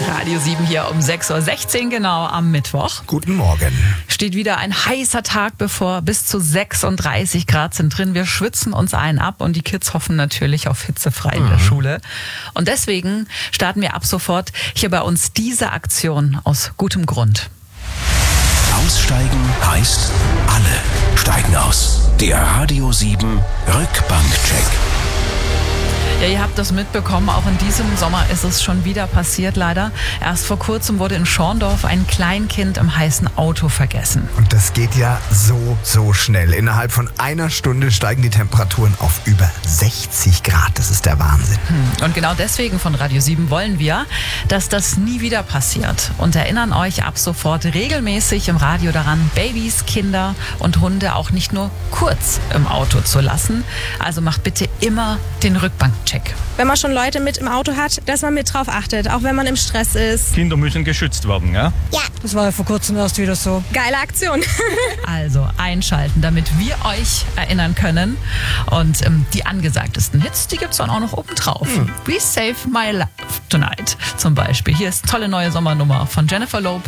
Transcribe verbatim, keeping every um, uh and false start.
Radio sieben hier um sechs Uhr sechzehn genau am Mittwoch. Guten Morgen. Steht wieder ein heißer Tag bevor. Bis zu sechsunddreißig Grad sind drin. Wir schwitzen uns einen ab und die Kids hoffen natürlich auf hitzefrei in der Mhm. Schule. Und deswegen starten wir ab sofort hier bei uns diese Aktion aus gutem Grund. Aussteigen heißt, alle steigen aus. Der Radio sieben Rückbankcheck. Ja, ihr habt das mitbekommen, auch in diesem Sommer ist es schon wieder passiert, leider. Erst vor kurzem wurde in Schorndorf ein Kleinkind im heißen Auto vergessen. Und das geht ja so, so schnell. Innerhalb von einer Stunde steigen die Temperaturen auf über sechzig Grad. Das ist der Wahnsinn. Und genau deswegen von Radio sieben wollen wir, dass das nie wieder passiert. Und erinnern euch ab sofort regelmäßig im Radio daran, Babys, Kinder und Hunde auch nicht nur kurz im Auto zu lassen. Also macht bitte immer den Rückbankcheck. Wenn man schon Leute mit im Auto hat, dass man mit drauf achtet, auch wenn man im Stress ist. Kinder müssen geschützt werden, ja? Ja. Das war ja vor kurzem erst wieder so. Geile Aktion. Also einschalten, damit wir euch erinnern können. Und ähm, die angesagtesten Hits, die gibt's dann auch noch oben drauf. Hm. We Save My Life Tonight zum Beispiel. Hier ist tolle neue Sommernummer von Jennifer Lopez.